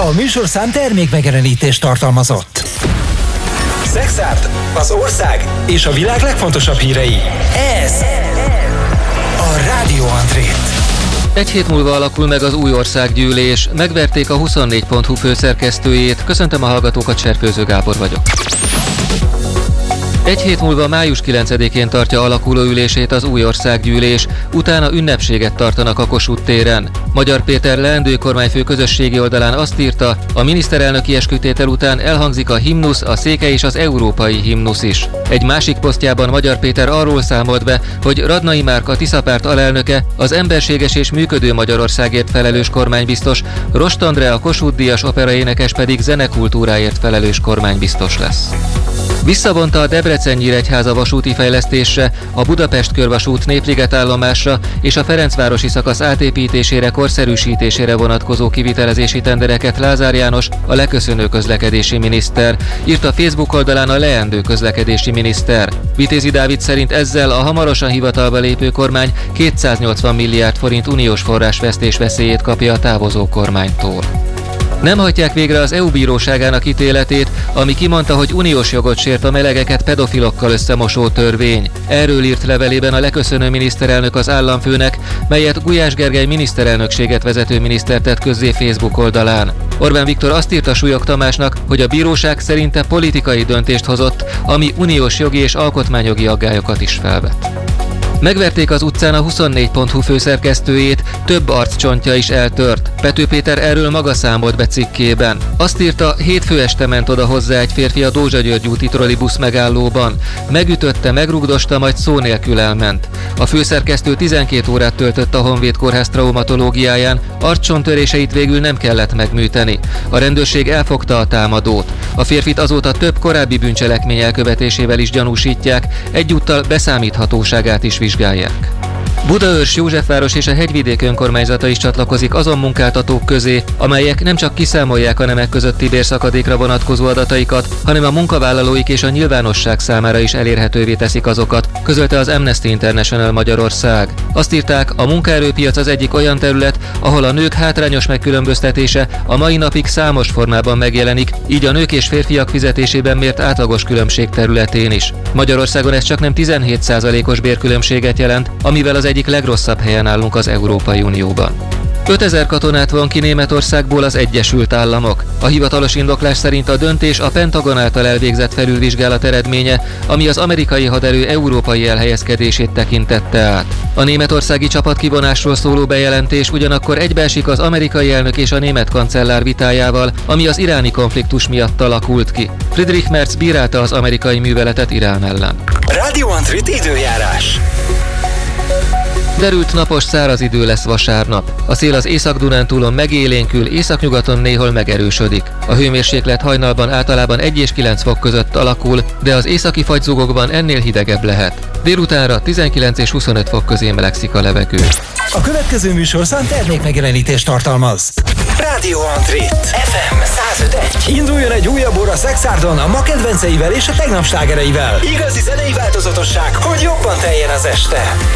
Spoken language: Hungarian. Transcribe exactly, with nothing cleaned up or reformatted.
A műsorszám termék megjelenítést tartalmazott. Szexárd, az ország és a világ legfontosabb hírei. Ez a Rádió Andrét. Egy hét múlva alakul meg az új országgyűlés. Megverték a huszonnégy pont hu főszerkesztőjét. Köszöntöm a hallgatókat, Cserpőző Gábor vagyok. Egy hét múlva május kilencedikén tartja alakuló ülését az új országgyűlés, utána ünnepséget tartanak a Kossuth téren. Magyar Péter leendő kormányfő közösségi oldalán azt írta, a miniszterelnöki eskütétel után elhangzik a himnusz, a székely és az európai himnusz is. Egy másik posztjában Magyar Péter arról számolt be, hogy Radnai Márk, a Tiszapárt alelnöke, az emberséges és működő Magyarországért felelős kormánybiztos, Rost Andrea, a Kossuth-díjas operaénekes pedig zenekultúráért felelős kormánybiztos lesz. Visszavonta a Debrecen-Nyíregyháza vasúti fejlesztésre, a Budapest körvasút Népliget állomásra és a Ferencvárosi szakasz átépítésére, korszerűsítésére vonatkozó kivitelezési tendereket Lázár János, a leköszönő közlekedési miniszter, írta Facebook oldalán a leendő közlekedési miniszter. Vitézi Dávid szerint ezzel a hamarosan hivatalba lépő kormány kétszáznyolcvan milliárd forint uniós forrásvesztés veszélyét kapja a távozó kormánytól. Nem hajtják végre az é u bíróságának ítéletét, ami kimondta, hogy uniós jogot sért a melegeket pedofilokkal összemosó törvény. Erről írt levelében a leköszönő miniszterelnök az államfőnek, melyet Gulyás Gergely miniszterelnökséget vezető miniszter tett közzé Facebook oldalán. Orbán Viktor azt írta Súlyog Tamásnak, hogy a bíróság szerinte politikai döntést hozott, ami uniós jogi és alkotmányjogi aggályokat is felvet. Megverték az utcán a huszonnégy pont hu főszerkesztőjét, több arccsontja is eltört. Pető Péter erről maga számolt be cikkében. Azt írta, hétfő este ment oda hozzá egy férfi a Dózsa György úti trollibusz megállóban. Megütötte, megrugdosta, majd szó nélkül elment. A főszerkesztő tizenkét órát töltött a Honvéd Kórház traumatológiáján, arccsontöréseit végül nem kellett megműteni. A rendőrség elfogta a támadót. A férfit azóta több korábbi bűncselekmény elkövetésével is gyanúsítják, egyúttal beszámíthatóságát is vizsgálják. Budaörs, Józsefváros és a Hegyvidék önkormányzata is csatlakozik azon munkáltatók közé, amelyek nem csak kiszámolják a nemek közötti bérszakadékra vonatkozó adataikat, hanem a munkavállalóik és a nyilvánosság számára is elérhetővé teszik azokat, közölte az Amnesty International Magyarország. Azt írták, a munkaerőpiac az egyik olyan terület, ahol a nők hátrányos megkülönböztetése a mai napig számos formában megjelenik, így a nők és férfiak fizetésében mért átlagos különbség területén is. Magyarországon ez csak nem tizenhét százalékos bérkülönbséget jelent, amivel az egyik legrosszabb helyen állunk az Európai Unióban. ötezer katonát von ki Németországból az Egyesült Államok. A hivatalos indoklás szerint a döntés a Pentagon által elvégzett felülvizsgálat eredménye, ami az amerikai haderő európai elhelyezkedését tekintette át. A németországi csapatkivonásról szóló bejelentés ugyanakkor egybeesik az amerikai elnök és a német kancellár vitájával, ami az iráni konfliktus miatt alakult ki. Friedrich Merz bírálta az amerikai műveletet Irán ellen. Rádió Andrét időjárás. Derült, napos, száraz idő lesz vasárnap. A szél az Észak-Dunántúlon megélénkül, északnyugaton néhol megerősödik. A hőmérséklet hajnalban általában egy és kilenc fok között alakul, de az északi fagyzugokban ennél hidegebb lehet. Délutánra tizenkilenc és huszonöt fok közé melegszik a levegő. A következő műsorszám termék megjelenítést tartalmaz. Rádió Andrét ef em száz öt egy. Induljon egy újabb óra Szexárdon a ma kedvenceivel és a tegnap slágereivel. Igazi zenei változatosság, hogy jobban teljen az este.